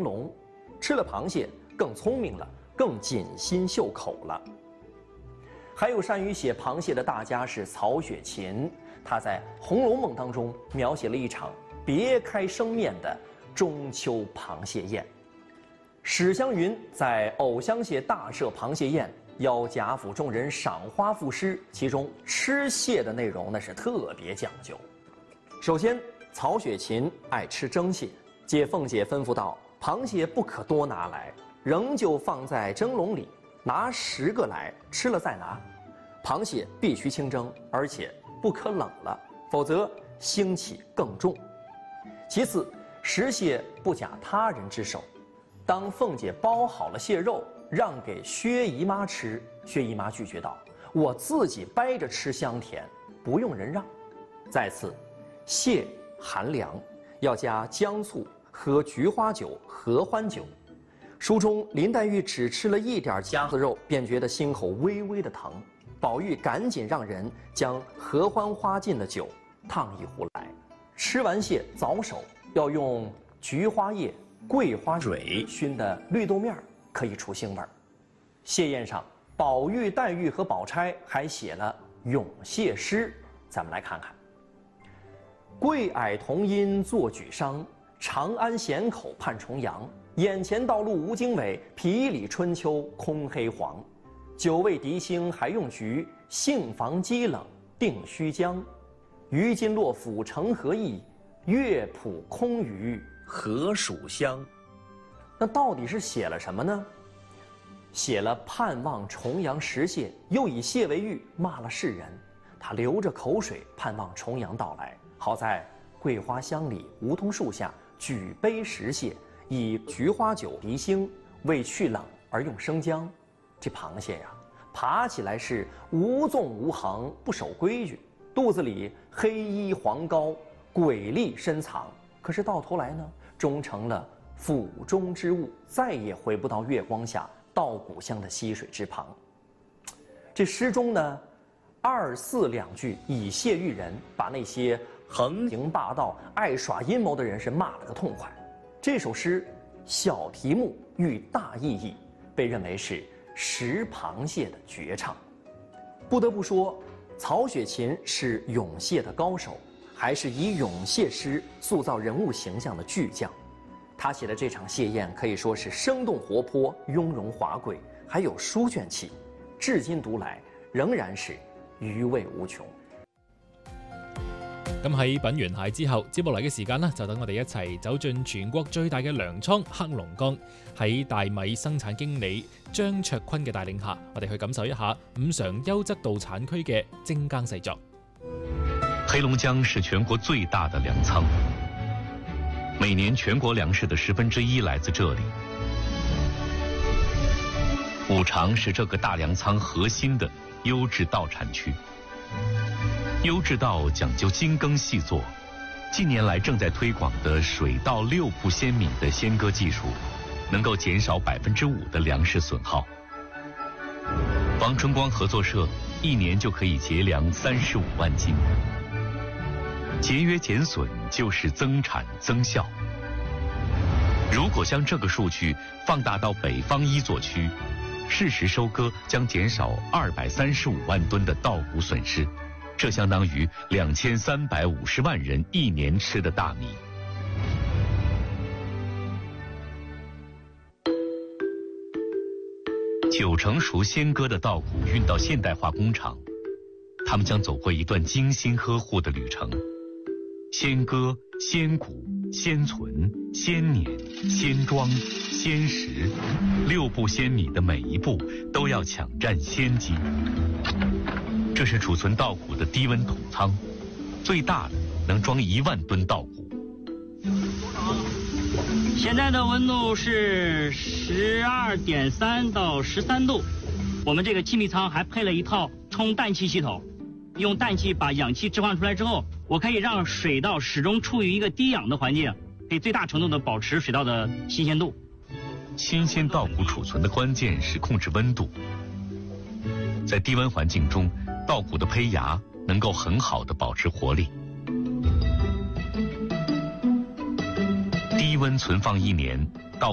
玲珑，吃了螃蟹更聪明了，更锦心绣口了。还有善于写螃蟹的大家是曹雪芹，他在《红楼梦》当中描写了一场别开生面的中秋螃蟹宴。史湘云在《藕香榭大设螃蟹宴》邀贾府众人赏花赋诗，其中吃蟹的内容那是特别讲究。首先，曹雪芹爱吃蒸蟹，接凤姐吩咐道：“螃蟹不可多拿来，仍旧放在蒸笼里，拿10个来，吃了再拿。螃蟹必须清蒸，而且不可冷了，否则腥气更重。其次，食蟹不假他人之手。当凤姐包好了蟹肉，让给薛姨妈吃，薛姨妈拒绝道：‘我自己掰着吃香甜，不用人让。’再次，蟹寒凉，要加姜醋，喝菊花酒、合欢酒。书中林黛玉只吃了一点夹子肉，便觉得心口微微的疼。宝玉赶紧让人将合欢花浸的酒烫一壶来。吃完蟹早手要用菊花叶、桂花蕊熏的绿豆面，可以除腥味儿。蟹宴上，宝玉、黛玉和宝钗还写了咏蟹诗，咱们来看看。桂霭同音作举觞，长安咸口盼重阳。眼前道路无经纬，皮里春秋空黑黄。久未敌星还用菊，杏房积冷定须将。于今洛府成何意？乐谱空余何属香？那到底是写了什么呢？写了盼望重阳食蟹，又以蟹为喻，骂了世人。他流着口水，盼望重阳到来。好在桂花香里、梧桐树下举杯食蟹，以菊花酒涤腥，为去冷而用生姜。这螃蟹呀，爬起来是无纵无横，不守规矩，肚子里黑衣黄膏，诡力深藏。可是到头来呢，终成了腹中之物，再也回不到月光下稻谷香的溪水之旁。这诗中呢，2、4两句以蟹喻人，把那些横行霸道、爱耍阴谋的人是骂了个痛快。这首诗小题目寓大意义，被认为是食螃蟹的绝唱。不得不说，曹雪芹是咏蟹的高手，还是以咏蟹诗塑造人物形象的巨匠。他写的这场蟹宴可以说是生动活泼、雍容华贵，还有书卷气，至今讀來仍然是餘味無窮。 咁喺品完蟹之後，接落嚟嘅時間呢，就等我哋一齊走進全國最大嘅糧倉黑龍江，喺大米生產經理張卓坤嘅帶領下，我哋去感受一下五常優質稻產區嘅精耕細作。 黑龍江是全國最大的糧倉，每年全國糧食的1/10來自這裡。五常是這個大糧倉核心的優質稻產區。優質稻講究精耕細作，近年來正在推廣的水稻6步秈米的秈割技術，能夠減少5%的糧食損耗。王春光合作社一年就可以節糧35萬斤。節約減損就是增產增效。如果將這個數據放大到北方一作區，適時收割將減少235萬噸的稻谷損失。這相當於2350萬人一年吃的大米。9成熟秈割的稻谷運到現代化工廠，他們將走過一段精心呵護的旅程。秈割、秈谷、秈存、秈碾、秈裝、秈食，6步秈米的每一步都要搶佔先機。這是儲存稻谷的低溫桶倉，最大的能裝1萬噸稻谷。 現在的溫度是12.3到13度。我們這個氣密倉還配了一套充氮氣系統，用氮氣把氧氣置換出來之後，我可以讓水稻始終處於一個低氧的環境，可以最大程度的保持水稻的新鮮度。 新鮮稻谷儲存的關鍵是控制溫度，在低溫環境中，稻谷的胚芽能夠很好的保持活力。低溫存放1年，